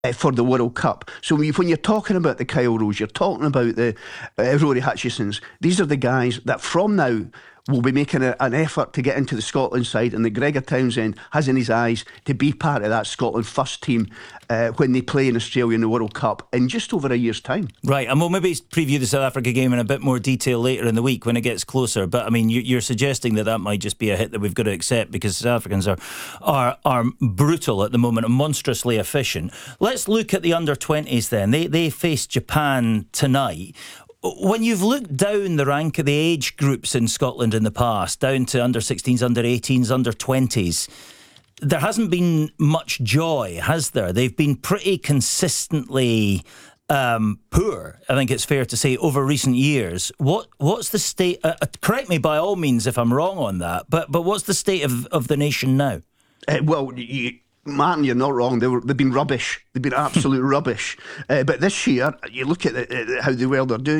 for the World Cup. So when you're talking about the Kyle Rose, you're talking about the Rory Hutchisons, these are the guys that from now will be making an effort to get into the Scotland side, and that Gregor Townsend has in his eyes to be part of that Scotland first team when they play in Australia in the World Cup in just over a year's time. Right, and we'll maybe preview the South Africa game in a bit more detail later in the week when it gets closer. But I mean, you're suggesting that might just be a hit that we've got to accept because South Africans are brutal at the moment and monstrously efficient. Let's look at the under-20s then. They face Japan tonight. When you've looked down the rank of the age groups in Scotland in the past, down to under-16s, under-18s, under-20s, there hasn't been much joy, has there? They've been pretty consistently poor, I think it's fair to say, over recent years. What's the state? Correct me by all means if I'm wrong on that, but what's the state of the nation now? Martin, you're not wrong. They've been rubbish. They've been absolute rubbish. But this year, you look at how well they're doing.